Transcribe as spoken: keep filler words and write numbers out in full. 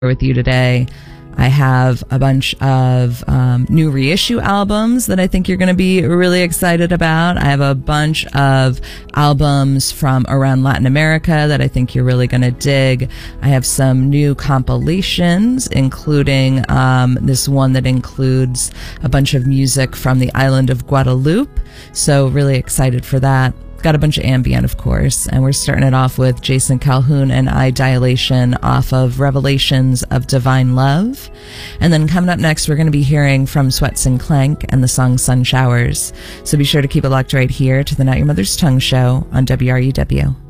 with you today. I have a bunch of um, new reissue albums that I think you're going to be really excited about. I have a bunch of albums from around Latin America that I think you're really going to dig. I have some new compilations, including um, this one that includes a bunch of music from the island of Guadeloupe. So really excited for that. Got a bunch of ambient, of course, and we're starting it off with Jason Calhoun and Eye Dilation off of Revelations of Divine Love. And then coming up next, we're going to be hearing from Sweats and Clank and the song Sun Showers. So be sure to keep it locked right here to the Not Your Mother's Tongue show on W R U W.